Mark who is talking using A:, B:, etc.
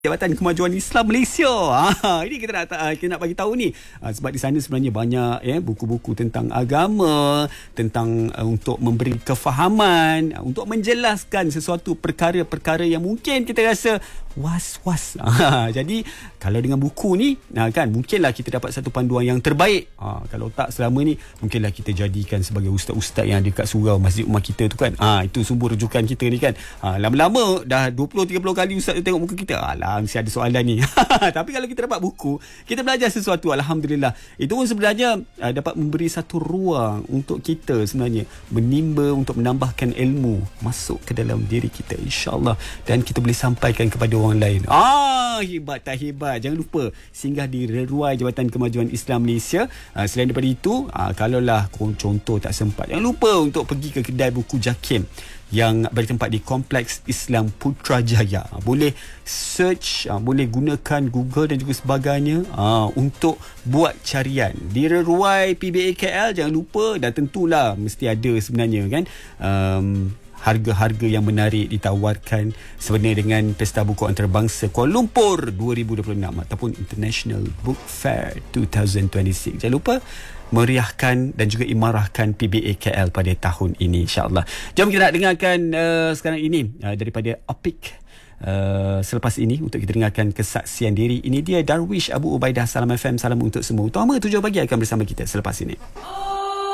A: Jabatan Kemajuan Islam Malaysia. Ini kita nak bagi tahu ni. Sebab di sana sebenarnya banyak buku-buku tentang agama, tentang untuk memberi kefahaman, untuk menjelaskan sesuatu perkara-perkara yang mungkin kita rasa was-was. Jadi kalau dengan buku ni kan mungkinlah kita dapat satu panduan yang terbaik. Kalau tak selama ni mungkinlah kita jadikan sebagai ustaz-ustaz yang ada kat surau masjid rumah kita tu kan. Itu sumber rujukan kita ni kan. Lama-lama dah 20-30 kali ustaz tu tengok muka kita. Mesti ada soalan ni. Tapi kalau kita dapat buku, kita belajar sesuatu, alhamdulillah. Itu pun sebenarnya dapat memberi satu ruang untuk kita sebenarnya menimba, untuk menambahkan ilmu masuk ke dalam diri kita, insya-Allah, dan kita boleh sampaikan kepada orang lain. Hebat tak hebat. Jangan lupa singgah di Reruai Jabatan Kemajuan Islam Malaysia. Selain daripada itu, kalaulah contoh tak sempat, jangan lupa untuk pergi ke kedai buku Jakim yang bertempat di Kompleks Islam Putrajaya. Boleh search, boleh gunakan Google dan juga sebagainya untuk buat carian. Di Reruai PBA KL, jangan lupa, dah tentulah mesti ada sebenarnya kan harga-harga yang menarik ditawarkan sebenarnya dengan Pesta Buku Antarabangsa Kuala Lumpur 2026 ataupun International Book Fair 2026. Jangan lupa meriahkan dan juga imarahkan PBA KL pada tahun ini, insya-Allah. Jom kita nak dengarkan sekarang ini daripada Opik. Selepas ini untuk kita dengarkan kesaksian diri. Ini dia Darwish Abu Ubaidah. Salam FM, salam untuk semua. Utama 7 pagi akan bersama kita selepas ini.